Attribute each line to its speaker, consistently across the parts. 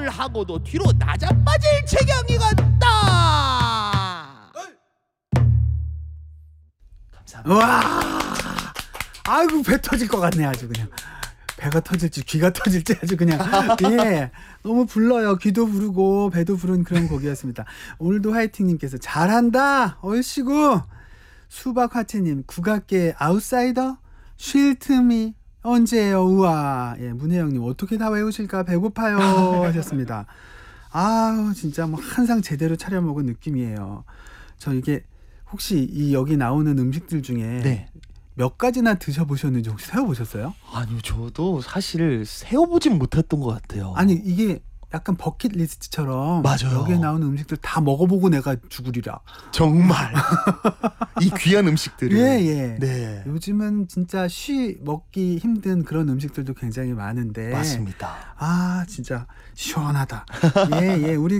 Speaker 1: 뭘 하고도 뒤로 나자빠질 재경이 같다. 감사합니다.
Speaker 2: 와, 아이고 배 터질 것 같네 아주 그냥. 배가 터질지 귀가 터질지 아주 그냥 예 너무 불러요. 귀도 부르고 배도 부른 그런 곡이었습니다. 오늘도 화이팅님께서 잘한다 얼씨구. 수박화채님 국악계 아웃사이더 쉴 틈이 언제예요 우와. 예 문혜영님 어떻게 다 외우실까 배고파요 하셨습니다. 아우 진짜 뭐 한상 제대로 차려 먹은 느낌이에요. 저 이게 혹시 이 여기 나오는 음식들 중에
Speaker 1: 네.
Speaker 2: 몇 가지나 드셔보셨는지 혹시 세어보셨어요?
Speaker 1: 아니요, 저도 사실 세어보진 못했던 것 같아요.
Speaker 2: 아니 이게 약간 버킷리스트처럼
Speaker 1: 맞아요.
Speaker 2: 여기에 나오는 음식들 다 먹어보고 내가 죽으리라.
Speaker 1: 정말 이 귀한 음식들을.
Speaker 2: 예.
Speaker 1: 네.
Speaker 2: 요즘은 진짜 먹기 힘든 그런 음식들도 굉장히 많은데.
Speaker 1: 맞습니다.
Speaker 2: 아 진짜 시원하다. 예 우리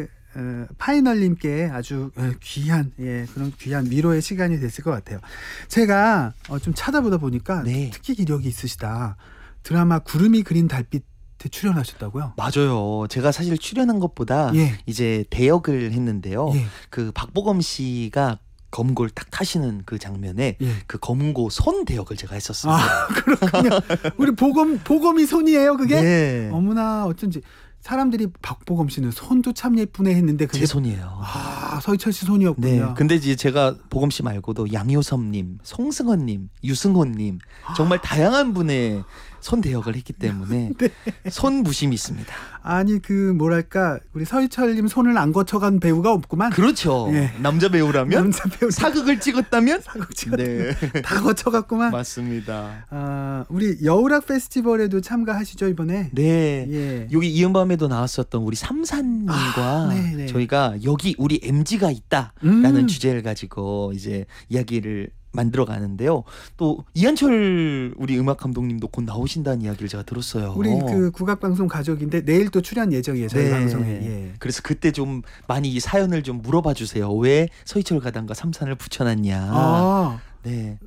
Speaker 2: 파이널님께 아주 귀한 그런 귀한 위로의 시간이 됐을 것 같아요. 제가 좀 찾아보다 보니까
Speaker 1: 네.
Speaker 2: 특히 기력이 있으시다. 드라마 구름이 그린 달빛에 출연하셨다고요?
Speaker 1: 맞아요. 제가 사실 출연한 것보다
Speaker 2: 예.
Speaker 1: 이제 대역을 했는데요.
Speaker 2: 예.
Speaker 1: 그 박보검 씨가 검고를 딱 타시는 그 장면에
Speaker 2: 예.
Speaker 1: 그 검고 손 대역을 제가 했었습니다.
Speaker 2: 아 그렇군요. 우리 보검이 손이에요 그게?
Speaker 1: 네.
Speaker 2: 어머나 어쩐지 사람들이 박보검 씨는 손도 참 예쁘네 했는데 그게
Speaker 1: 제 손이에요.
Speaker 2: 아 서희철 씨 손이었군요.
Speaker 1: 네. 근데 이제 제가 보검 씨 말고도 양효섭님, 송승헌님, 유승호님 정말 다양한 분의 손 대역을 했기 때문에
Speaker 2: 네.
Speaker 1: 손부심이 있습니다.
Speaker 2: 아니 뭐랄까 우리 서희철님 손을 안 거쳐간 배우가 없구만.
Speaker 1: 그렇죠.
Speaker 2: 예.
Speaker 1: 남자 배우라면
Speaker 2: 남자 배우
Speaker 1: 사극을 찍었다면
Speaker 2: 네.
Speaker 1: 네.
Speaker 2: 다 거쳐갔구만.
Speaker 1: 맞습니다.
Speaker 2: 우리 여우락 페스티벌에도 참가하시죠 이번에?
Speaker 1: 네.
Speaker 2: 예.
Speaker 1: 여기 이은밤에도 나왔었던 우리 삼산님과
Speaker 2: 네네.
Speaker 1: 저희가 여기 우리 MG가 있다라는
Speaker 2: 음.
Speaker 1: 주제를 가지고 이제 이야기를 만들어 가는데요. 또 이한철 우리 음악 감독님도 곧 나오신다는 이야기를 제가 들었어요.
Speaker 2: 우리 그 국악방송 가족인데 내일 또 출연 예정이에요 저희
Speaker 1: 네.
Speaker 2: 방송에. 예.
Speaker 1: 그래서 그때 좀 많이 이 사연을 좀 물어봐 주세요. 왜 서희철 가단과 삼산을 붙여놨냐.
Speaker 2: 아.
Speaker 1: 네.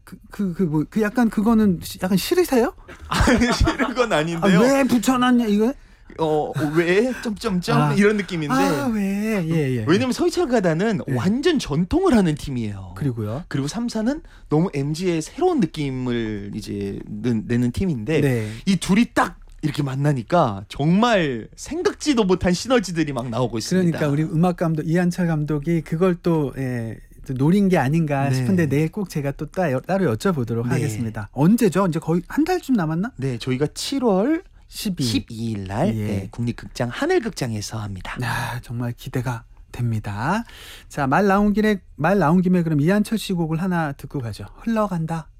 Speaker 2: 약간 그거는 약간 싫으세요?
Speaker 1: 아니 싫은 건 아닌데요.
Speaker 2: 왜 붙여놨냐 이거?
Speaker 1: 왜 점점점 이런 느낌인데.
Speaker 2: 왜? 예.
Speaker 1: 왜냐면 서희철 가단은
Speaker 2: 예.
Speaker 1: 완전 전통을 하는 팀이에요.
Speaker 2: 그리고요.
Speaker 1: 그리고 삼사는 너무 MG의 새로운 느낌을 이제 내는 팀인데
Speaker 2: 네.
Speaker 1: 이 둘이 딱 이렇게 만나니까 정말 생각지도 못한 시너지들이 막 나오고 있습니다.
Speaker 2: 그러니까 우리 음악 감독 이한철 감독이 그걸 또 노린 게 아닌가
Speaker 1: 네.
Speaker 2: 싶은데 내일 꼭 제가 또 따로 여쭤보도록
Speaker 1: 네.
Speaker 2: 하겠습니다. 언제죠? 이제 거의 한 달쯤 남았나?
Speaker 1: 네, 저희가 7월
Speaker 2: 12일
Speaker 1: 12일 날
Speaker 2: 예.
Speaker 1: 네, 국립극장 하늘극장에서 합니다.
Speaker 2: 정말 기대가 됩니다. 자, 말 나온 김에 그럼 이한철 씨 곡을 하나 듣고 가죠. 흘러간다.